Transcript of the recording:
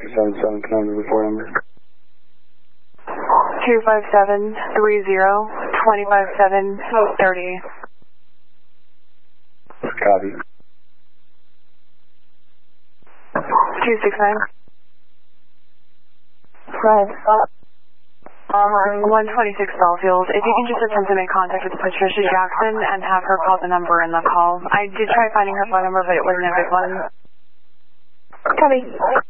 277, can I have the report number? 257-30-257-30. Copy. 269. Right. 126 Bellfield. If you can just attempt to make contact with Patricia Jackson and have her call the number in the call. I did try finding her phone number, but it wasn't a good one. Copy.